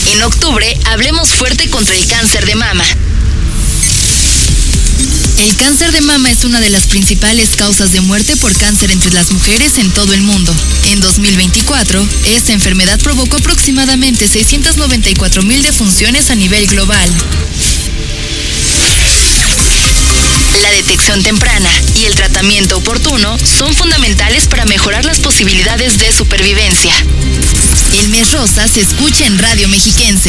En octubre, hablemos fuerte contra el cáncer de mama. El cáncer de mama es una de las principales causas de muerte por cáncer entre las mujeres en todo el mundo. En 2024, esta enfermedad provocó aproximadamente 694,000 defunciones a nivel global. La detección temprana y el tratamiento oportuno son fundamentales para mejorar las posibilidades de supervivencia. El Mes Rosa se escucha en Radio Mexiquense.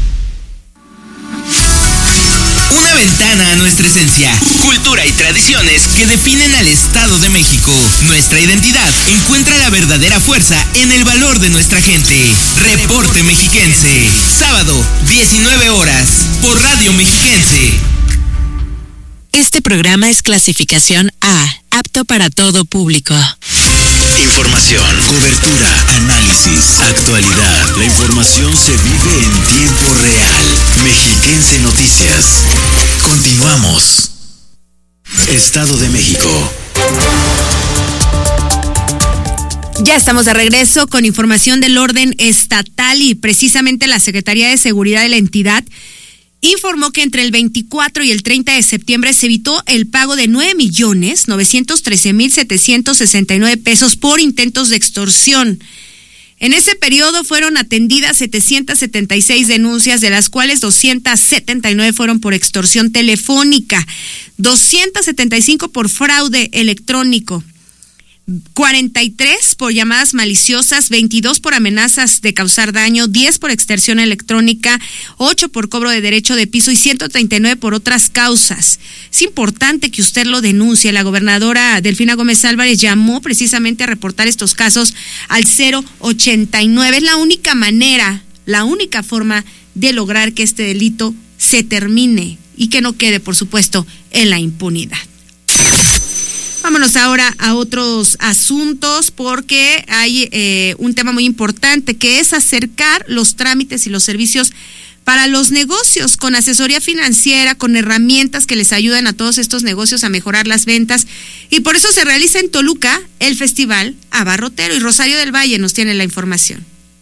Una ventana a nuestra esencia, cultura y tradiciones que definen al Estado de México. Nuestra identidad encuentra la verdadera fuerza en el valor de nuestra gente. Reporte Mexiquense, sábado, 19 horas, por Radio Mexiquense. Este programa es clasificación A, apto para todo público. Información, cobertura, análisis, actualidad. La información se vive en tiempo real. Mexiquense Noticias. Continuamos. Estado de México. Ya estamos de regreso con información del orden estatal y precisamente la Secretaría de Seguridad de la entidad informó que entre el 24 y el 30 de septiembre se evitó el pago de 9,913,769 pesos por intentos de extorsión. En ese periodo fueron atendidas 776 denuncias, de las cuales 279 fueron por extorsión telefónica, 275 por fraude electrónico, 43 por llamadas maliciosas, 22 por amenazas de causar daño, 10 por extorsión electrónica, 8 por cobro de derecho de piso y 139 por otras causas. Es importante que usted lo denuncie. La gobernadora Delfina Gómez Álvarez llamó precisamente a reportar estos casos al 089. Es la única manera, la única forma de lograr que este delito se termine y que no quede, por supuesto, en la impunidad. Vámonos ahora a otros asuntos, porque hay un tema muy importante que es acercar los trámites y los servicios para los negocios con asesoría financiera, con herramientas que les ayuden a todos estos negocios a mejorar las ventas. Y por eso se realiza en Toluca el Festival Abarrotero, y Rosario del Valle nos tiene la información.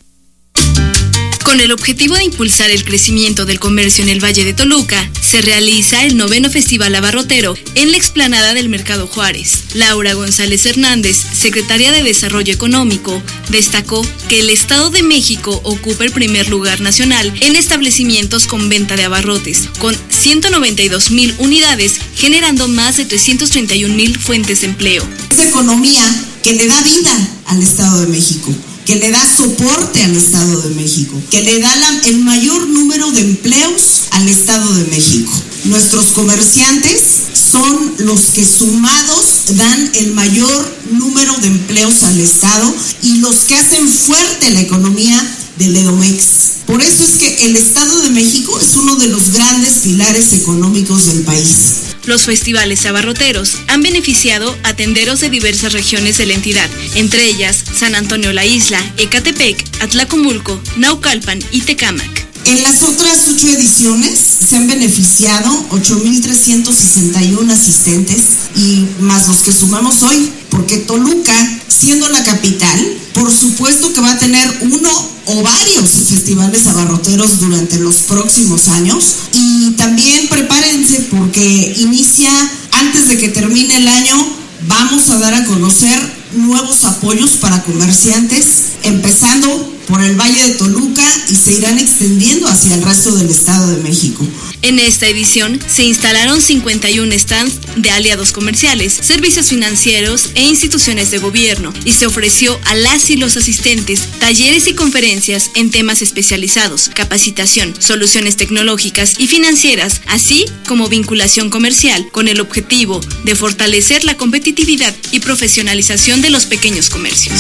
Con el objetivo de impulsar el crecimiento del comercio en el Valle de Toluca, se realiza el 9º Festival Abarrotero en la explanada del Mercado Juárez. Laura González Hernández, secretaria de Desarrollo Económico, destacó que el Estado de México ocupa el primer lugar nacional en establecimientos con venta de abarrotes, con 192,000 unidades, generando más de 331,000 fuentes de empleo. Es economía que le da vida al Estado de México, que le da soporte al Estado de México, que le da el mayor número de empleos al Estado de México. Nuestros comerciantes son los que sumados dan el mayor número de empleos al Estado y los que hacen fuerte la economía del Edomex. Por eso es que el Estado de México es uno de los grandes pilares económicos del país. Los festivales abarroteros han beneficiado a tenderos de diversas regiones de la entidad, entre ellas San Antonio la Isla, Ecatepec, Atlacomulco, Naucalpan y Tecámac. En las otras 8 ediciones se han beneficiado 8,361 asistentes y más los que sumamos hoy, porque Toluca, siendo la capital, por supuesto que va a tener uno o varios festivales abarroteros durante los próximos años, y también prepárense porque inicia antes de que termine el año. Vamos a dar a conocer nuevos apoyos para comerciantes, empezando por el Valle de Toluca, y se irán extendiendo hacia el resto del Estado de México. En esta edición se instalaron 51 stands de aliados comerciales, servicios financieros e instituciones de gobierno, y se ofreció a las y los asistentes talleres y conferencias en temas especializados, capacitación, soluciones tecnológicas y financieras, así como vinculación comercial, con el objetivo de fortalecer la competitividad y profesionalización de los pequeños comercios.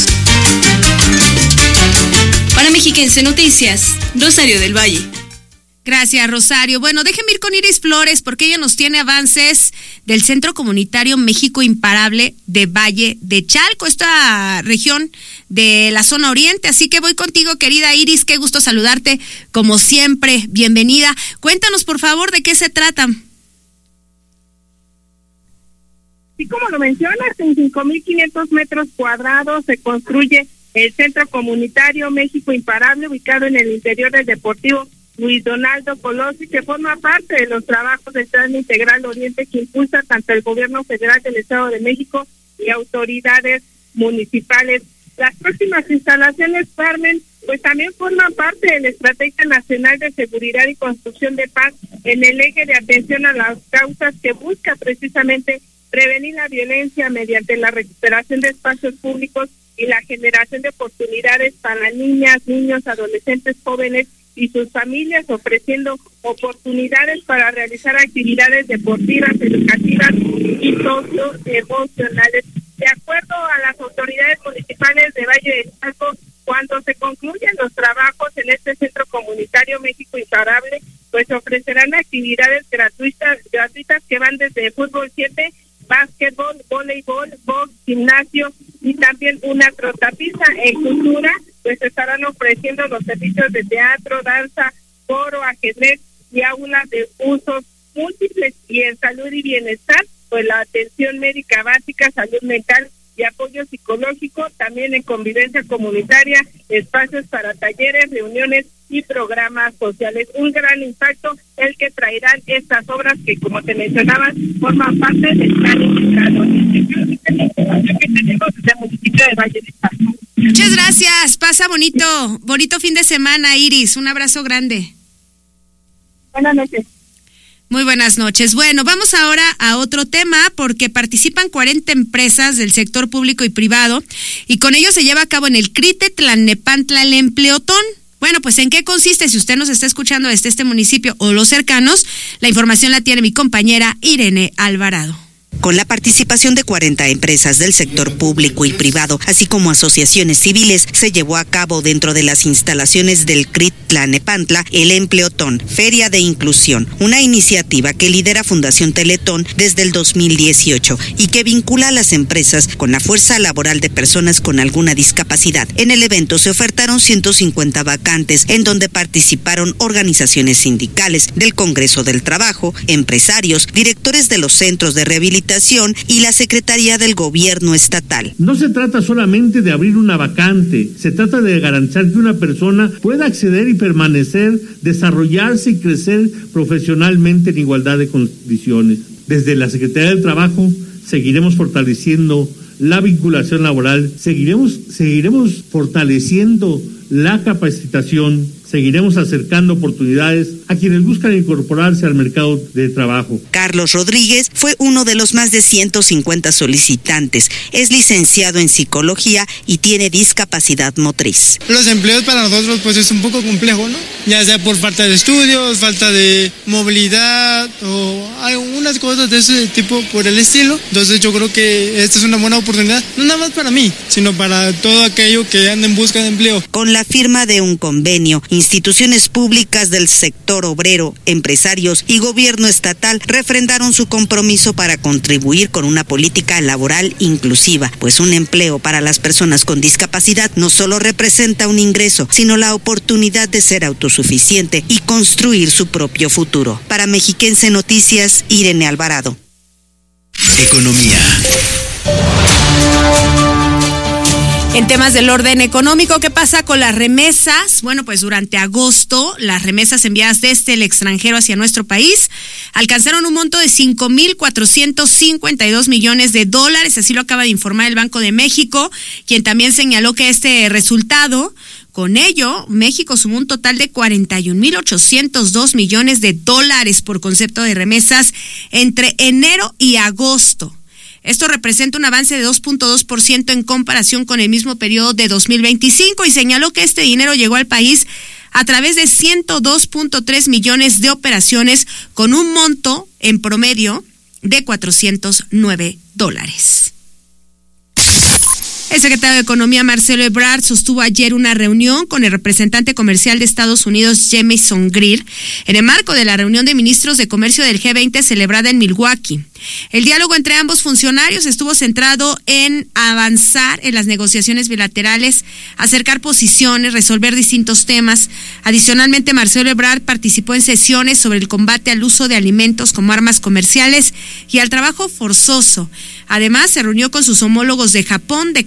Para Mexiquense Noticias, Rosario del Valle. Gracias, Rosario. Bueno, déjenme ir con Iris Flores porque ella nos tiene avances del Centro Comunitario México Imparable de Valle de Chalco, esta región de la zona oriente. Así que voy contigo, querida Iris. Qué gusto saludarte, como siempre. Bienvenida. Cuéntanos, por favor, de qué se trata. Sí, como lo mencionas, en 5,500 metros cuadrados se construye el Centro Comunitario México Imparable, ubicado en el interior del Deportivo Luis Donaldo Colosio, que forma parte de los trabajos del Plan Integral Oriente que impulsa tanto el Gobierno Federal del Estado de México y autoridades municipales. Las próximas instalaciones, Carmen, pues también forman parte de la Estrategia Nacional de Seguridad y Construcción de Paz en el eje de atención a las causas que busca precisamente prevenir la violencia mediante la recuperación de espacios públicos y la generación de oportunidades para niñas, niños, adolescentes, jóvenes y sus familias, ofreciendo oportunidades para realizar actividades deportivas, educativas y socioemocionales. De acuerdo a las autoridades municipales de Valle de Chalco, cuando se concluyan los trabajos en este Centro Comunitario México Imparable, pues ofrecerán actividades gratuitas que van desde fútbol 7, básquetbol, voleibol, box, gimnasio y también una trotapista. En cultura, pues estarán ofreciendo los servicios de teatro, danza, coro, ajedrez y aulas de usos múltiples. Y en salud y bienestar, pues la atención médica básica, salud mental y apoyo psicológico, también en convivencia comunitaria, espacios para talleres, reuniones y programas sociales. Un gran impacto el que traerán estas obras que, como te mencionaba, forman parte del plan integrado que tenemos desde el municipio de Valle de Chalco. Muchas gracias, pasa bonito fin de semana, Iris, un abrazo grande. Buenas noches. Muy buenas noches. Bueno, vamos ahora a otro tema porque participan 40 empresas del sector público y privado y con ello se lleva a cabo en el CRITE Tlalnepantla el Empleotón. Bueno, pues ¿en qué consiste? Si usted nos está escuchando desde este municipio o los cercanos, la información la tiene mi compañera Irene Alvarado. Con la participación de 40 empresas del sector público y privado, así como asociaciones civiles, se llevó a cabo dentro de las instalaciones del CRIT Tlalnepantla el Empleotón, Feria de Inclusión, una iniciativa que lidera Fundación Teletón desde el 2018 y que vincula a las empresas con la fuerza laboral de personas con alguna discapacidad. En el evento se ofertaron 150 vacantes, en donde participaron organizaciones sindicales del Congreso del Trabajo, empresarios, directores de los centros de rehabilitación y la Secretaría del Gobierno Estatal. No se trata solamente de abrir una vacante, se trata de garantizar que una persona pueda acceder y permanecer, desarrollarse y crecer profesionalmente en igualdad de condiciones. Desde la Secretaría del Trabajo seguiremos fortaleciendo la vinculación laboral, seguiremos fortaleciendo la capacitación, seguiremos acercando oportunidades a quienes buscan incorporarse al mercado de trabajo. Carlos Rodríguez fue uno de los más de 150 solicitantes. Es licenciado en psicología y tiene discapacidad motriz. Los empleos para nosotros pues es un poco complejo, ¿no? Ya sea por falta de estudios, falta de movilidad o algunas cosas de ese tipo por el estilo. Entonces yo creo que esta es una buena oportunidad, no nada más para mí, sino para todo aquello que anda en busca de empleo. Con la firma de un convenio, instituciones públicas del sector obrero, empresarios y gobierno estatal refrendaron su compromiso para contribuir con una política laboral inclusiva, pues un empleo para las personas con discapacidad no solo representa un ingreso, sino la oportunidad de ser autosuficiente y construir su propio futuro. Para Mexiquense Noticias, Irene Alvarado. Economía. En temas del orden económico, ¿qué pasa con las remesas? Bueno, pues durante agosto, las remesas enviadas desde el extranjero hacia nuestro país alcanzaron un monto de 5,452 millones de dólares, así lo acaba de informar el Banco de México, quien también señaló que este resultado, con ello, México sumó un total de 41,802 millones de dólares por concepto de remesas entre enero y agosto. Esto representa un avance de 2.2% en comparación con el mismo periodo de 2025 y señaló que este dinero llegó al país a través de 102.3 millones de operaciones con un monto en promedio de $409. El secretario de Economía, Marcelo Ebrard, sostuvo ayer una reunión con el representante comercial de Estados Unidos, Jamieson Greer, en el marco de la reunión de ministros de comercio del G20 celebrada en Milwaukee. El diálogo entre ambos funcionarios estuvo centrado en avanzar en las negociaciones bilaterales, acercar posiciones, resolver distintos temas. Adicionalmente, Marcelo Ebrard participó en sesiones sobre el combate al uso de alimentos como armas comerciales y al trabajo forzoso. Además, se reunió con sus homólogos de Japón, de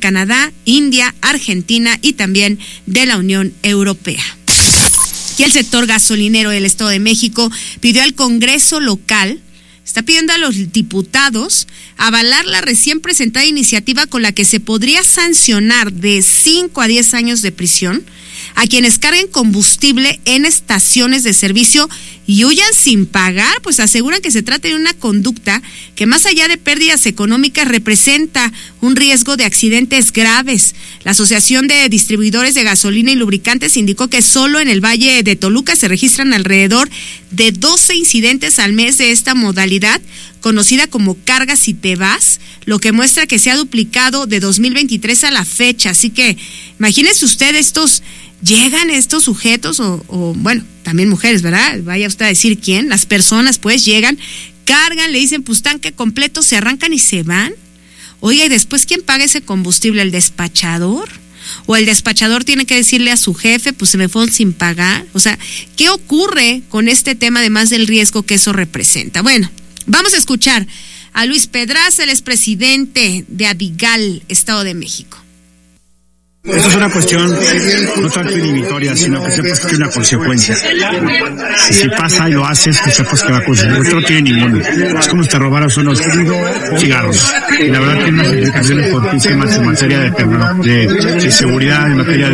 Canadá, India, Argentina y también de la Unión Europea. Y el sector gasolinero del Estado de México pidió al Congreso local, está pidiendo a los diputados avalar la recién presentada iniciativa con la que se podría sancionar de 5 a 10 años de prisión a quienes carguen combustible en estaciones de servicio y huyan sin pagar, pues aseguran que se trata de una conducta que más allá de pérdidas económicas representa un riesgo de accidentes graves. La Asociación de Distribuidores de Gasolina y Lubricantes indicó que solo en el Valle de Toluca se registran alrededor de 12 incidentes al mes de esta modalidad, conocida como cargas y te vas, lo que muestra que se ha duplicado de 2023 a la fecha. Así que imagínense usted, llegan estos sujetos o bueno, también mujeres, ¿verdad? Vaya usted a decir quién, las personas pues llegan, cargan, le dicen pues tanque completo, se arrancan y se van. Oiga, y después ¿quién paga ese combustible? ¿El despachador? O el despachador tiene que decirle a su jefe, pues se me fueron sin pagar. O sea, ¿qué ocurre con este tema además del riesgo que eso representa? Bueno, vamos a escuchar a Luis Pedraza, el expresidente de Adigal, Estado de México. Esto es una cuestión no tanto inhibitoria, sino que sepas que tiene una consecuencia. Si pasa y lo haces, que sepas que va a conseguir. Esto no tiene ninguna. Es como si te robaras unos cigarros. Y la verdad tiene unas implicaciones fortísimas en materia de seguridad, en materia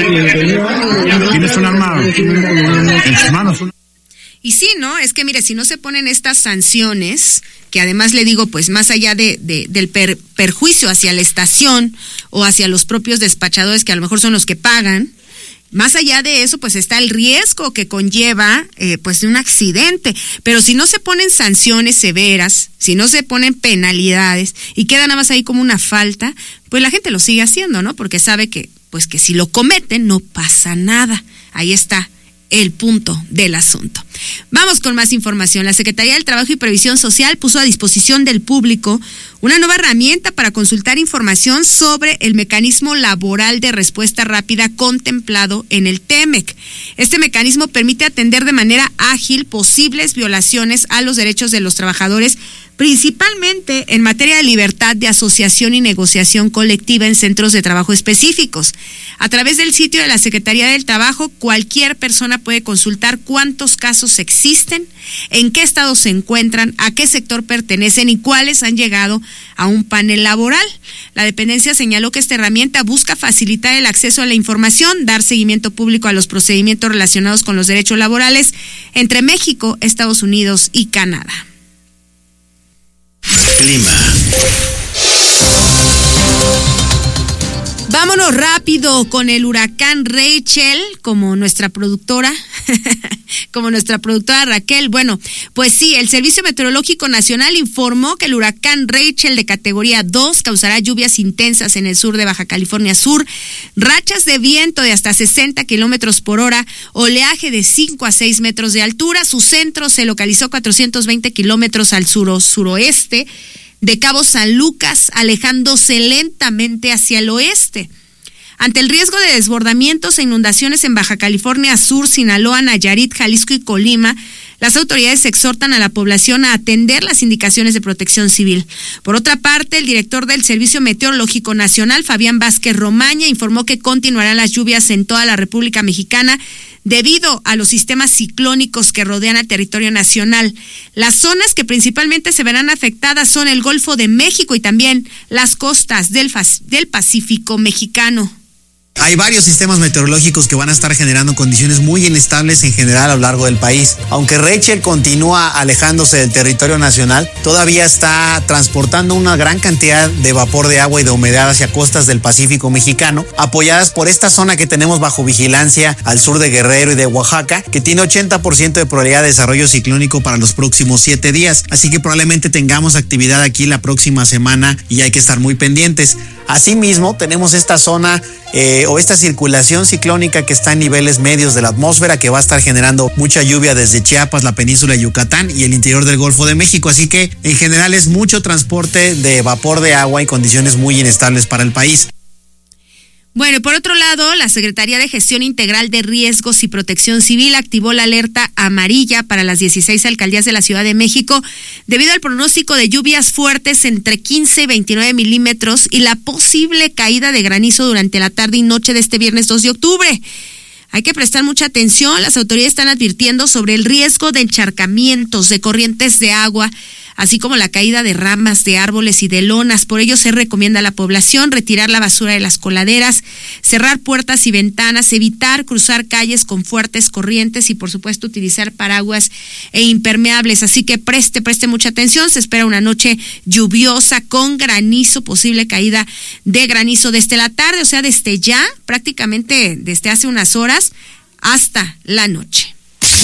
de... Tienes un arma en tus manos. Y sí, ¿no? Es que mire, si no se ponen estas sanciones, que además le digo, pues más allá del perjuicio hacia la estación o hacia los propios despachadores, que a lo mejor son los que pagan, más allá de eso, pues está el riesgo que conlleva, pues de un accidente. Pero si no se ponen sanciones severas, si no se ponen penalidades y queda nada más ahí como una falta, pues la gente lo sigue haciendo, ¿no? Porque sabe que, pues que si lo cometen no pasa nada. Ahí está el punto del asunto. Vamos con más información. La Secretaría del Trabajo y Previsión Social puso a disposición del público una nueva herramienta para consultar información sobre el mecanismo laboral de respuesta rápida contemplado en el TEMEC. Este mecanismo permite atender de manera ágil posibles violaciones a los derechos de los trabajadores, principalmente en materia de libertad de asociación y negociación colectiva en centros de trabajo específicos. A través del sitio de la Secretaría del Trabajo, cualquier persona puede consultar cuántos casos existen, en qué estado se encuentran, a qué sector pertenecen y cuáles han llegado a un panel laboral. La dependencia señaló que esta herramienta busca facilitar el acceso a la información, dar seguimiento público a los procedimientos relacionados con los derechos laborales entre México, Estados Unidos y Canadá. Clima. Vámonos rápido con el huracán Rachel, como nuestra productora Raquel. Bueno, pues sí, el Servicio Meteorológico Nacional informó que el huracán Rachel de categoría 2 causará lluvias intensas en el sur de Baja California Sur, rachas de viento de hasta 60 kilómetros por hora, oleaje de 5 a 6 metros de altura. Su centro se localizó 420 kilómetros al suroeste de Cabo San Lucas, alejándose lentamente hacia el oeste. Ante el riesgo de desbordamientos e inundaciones en Baja California Sur, Sinaloa, Nayarit, Jalisco y Colima, las autoridades exhortan a la población a atender las indicaciones de protección civil. Por otra parte, el director del Servicio Meteorológico Nacional, Fabián Vázquez Romaña, informó que continuarán las lluvias en toda la República Mexicana debido a los sistemas ciclónicos que rodean al territorio nacional. Las zonas que principalmente se verán afectadas son el Golfo de México y también las costas del Pacífico mexicano. Hay varios sistemas meteorológicos que van a estar generando condiciones muy inestables en general a lo largo del país. Aunque Rachel continúa alejándose del territorio nacional, todavía está transportando una gran cantidad de vapor de agua y de humedad hacia costas del Pacífico mexicano, apoyadas por esta zona que tenemos bajo vigilancia al sur de Guerrero y de Oaxaca, que tiene 80% de probabilidad de desarrollo ciclónico para los próximos 7 días. Así que probablemente tengamos actividad aquí la próxima semana y hay que estar muy pendientes. Asimismo, tenemos esta zona o esta circulación ciclónica que está en niveles medios de la atmósfera, que va a estar generando mucha lluvia desde Chiapas, la península de Yucatán y el interior del Golfo de México. Así que en general es mucho transporte de vapor de agua y condiciones muy inestables para el país. Bueno, por otro lado, la Secretaría de Gestión Integral de Riesgos y Protección Civil activó la alerta amarilla para las 16 alcaldías de la Ciudad de México debido al pronóstico de lluvias fuertes entre 15 y 29 milímetros y la posible caída de granizo durante la tarde y noche de este viernes 2 de octubre. Hay que prestar mucha atención. Las autoridades están advirtiendo sobre el riesgo de encharcamientos, de corrientes de agua, así como la caída de ramas de árboles y de lonas. Por ello se recomienda a la población retirar la basura de las coladeras, cerrar puertas y ventanas, evitar cruzar calles con fuertes corrientes y por supuesto utilizar paraguas e impermeables. Así que preste mucha atención. Se espera una noche lluviosa con granizo, posible caída de granizo desde la tarde, o sea, desde ya, prácticamente desde hace unas horas hasta la noche.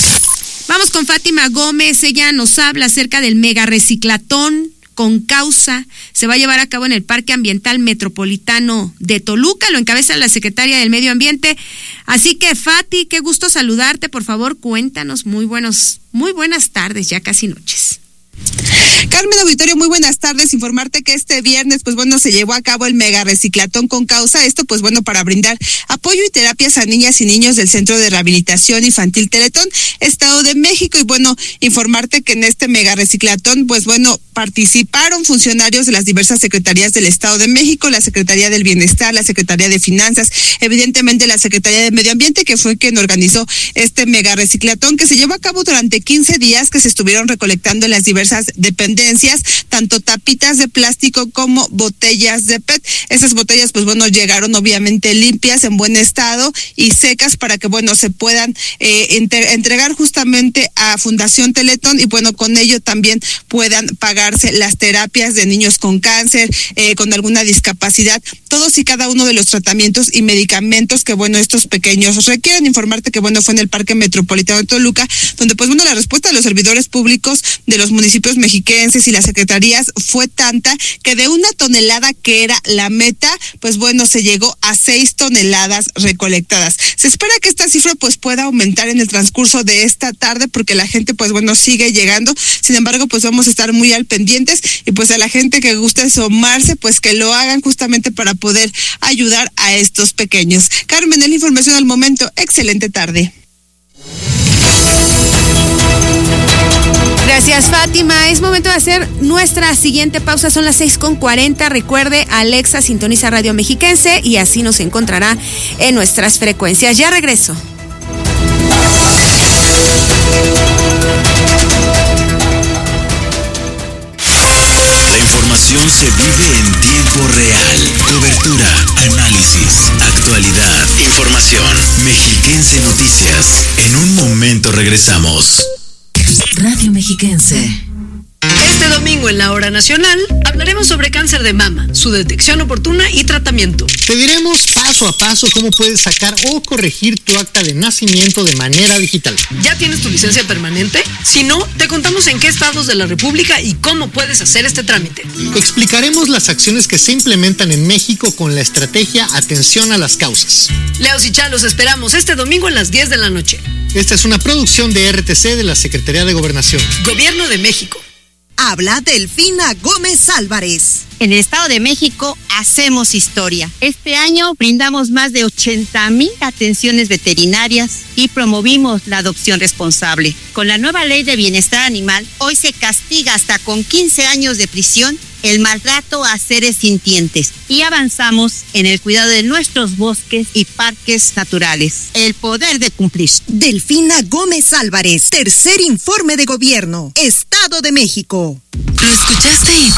Vamos con Fátima Gómez, ella nos habla acerca del mega reciclatón con causa. Se va a llevar a cabo en el Parque Ambiental Metropolitano de Toluca, lo encabeza la secretaria del Medio Ambiente. Así que, Fati, qué gusto saludarte, por favor, cuéntanos. Muy buenas tardes, ya casi noches. Carmen Auditorio, muy buenas tardes. Informarte que este viernes, se llevó a cabo el mega reciclatón con causa. Esto, para brindar apoyo y terapias a niñas y niños del Centro de Rehabilitación Infantil Teletón, Estado de México. Y informarte que en este mega reciclatón, participaron funcionarios de las diversas secretarías del Estado de México, la Secretaría del Bienestar, la Secretaría de Finanzas, evidentemente la Secretaría de Medio Ambiente, que fue quien organizó este mega reciclatón, que se llevó a cabo durante 15 días, que se estuvieron recolectando en las diversas dependencias, tanto tapitas de plástico como botellas de PET. Esas botellas, llegaron obviamente limpias, en buen estado y secas para que, se puedan entregar justamente a Fundación Teletón y, con ello también puedan pagarse las terapias de niños con cáncer, con alguna discapacidad, todos y cada uno de los tratamientos y medicamentos que, estos pequeños requieren. Informarte que, fue en el Parque Metropolitano de Toluca, donde, la respuesta de los servidores públicos de los municipios mexiquenses y las secretarías fue tanta que de 1 tonelada que era la meta, se llegó a 6 toneladas recolectadas. Se espera que esta cifra pueda aumentar en el transcurso de esta tarde porque la gente sigue llegando. Sin embargo, vamos a estar muy al pendientes y a la gente que guste asomarse, que lo hagan justamente para poder ayudar a estos pequeños. Carmen, es la información al momento. Excelente tarde. Gracias, Fátima. Es momento de hacer nuestra siguiente pausa. Son las 6:40. Recuerde, Alexa sintoniza Radio Mexiquense y así nos encontrará en nuestras frecuencias. Ya regreso. La información se vive en tiempo real. Cobertura, análisis, actualidad, información. Mexiquense Noticias. En un momento regresamos. Radio Mexiquense. Este domingo en la Hora Nacional hablaremos sobre cáncer de mama, su detección oportuna y tratamiento. Te diremos paso a paso cómo puedes sacar o corregir tu acta de nacimiento de manera digital. ¿Ya tienes tu licencia permanente? Si no, te contamos en qué estados de la República y cómo puedes hacer este trámite. Explicaremos las acciones que se implementan en México con la estrategia Atención a las Causas. Leos y Chalos esperamos este domingo a las 10 de la noche. Esta es una producción de RTC de la Secretaría de Gobernación. Gobierno de México. Habla Delfina Gómez Álvarez. En el Estado de México hacemos historia. Este año brindamos más de 80,000 atenciones veterinarias y promovimos la adopción responsable. Con la nueva ley de bienestar animal, hoy se castiga hasta con 15 años de prisión el maltrato a seres sintientes y avanzamos en el cuidado de nuestros bosques y parques naturales. El poder de cumplir. Delfina Gómez Álvarez, tercer informe de gobierno, Estado de México. Lo escuchaste y